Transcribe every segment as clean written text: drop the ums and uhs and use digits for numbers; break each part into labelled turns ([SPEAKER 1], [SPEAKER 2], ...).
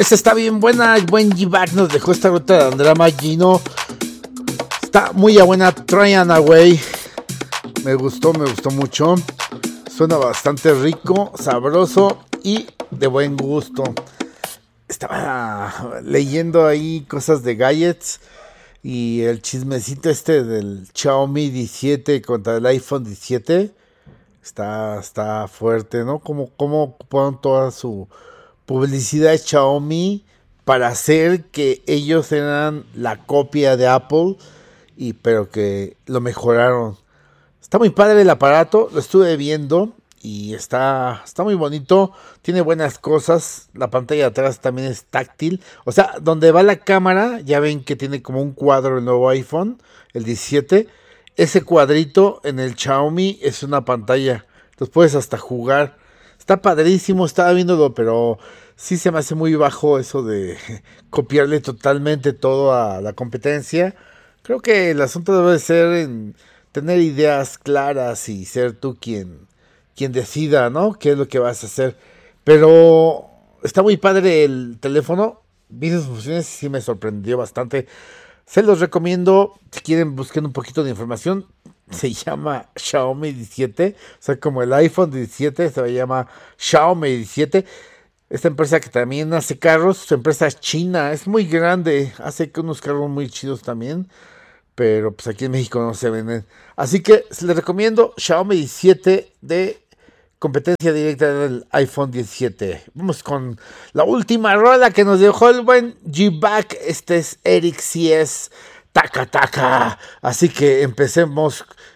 [SPEAKER 1] Esta está bien buena. El buen G-Back nos dejó esta ruta de Andrea Magino. Está muy buena. Tryon Away. Me gustó mucho. Suena bastante rico, sabroso y de buen gusto. Estaba leyendo ahí cosas de gadgets y el chismecito del Xiaomi 17 contra el iPhone 17 está fuerte, ¿no? Cómo ocuparon toda su publicidad de Xiaomi para hacer que ellos eran la copia de Apple, pero que lo mejoraron. Está muy padre el aparato, lo estuve viendo y está muy bonito, tiene buenas cosas. La pantalla de atrás también es táctil, o sea, donde va la cámara, ya ven que tiene como un cuadro el nuevo iPhone, el 17, ese cuadrito en el Xiaomi es una pantalla, entonces puedes hasta jugar. Está padrísimo, estaba viéndolo, pero sí se me hace muy bajo eso de copiarle totalmente todo a la competencia. Creo que el asunto debe ser en tener ideas claras y ser tú quien decida, ¿no? ¿Qué es lo que vas a hacer? Pero está muy padre el teléfono. Vi sus funciones y sí me sorprendió bastante. Se los recomiendo. Si quieren, busquen un poquito de información. Se llama Xiaomi 17. O sea, como el iPhone 17 se llama Xiaomi 17. Esta empresa que también hace carros, su empresa es china, es muy grande. Hace unos carros muy chidos también. Pero pues aquí en México no se venden. Así que les recomiendo Xiaomi 17 de competencia directa del iPhone 17. Vamos con la última rola que nos dejó el buen G-Back. Este es Eric CS Taka Taka. Así que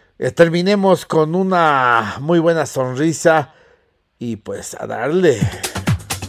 [SPEAKER 1] terminemos con una muy buena sonrisa y pues a darle.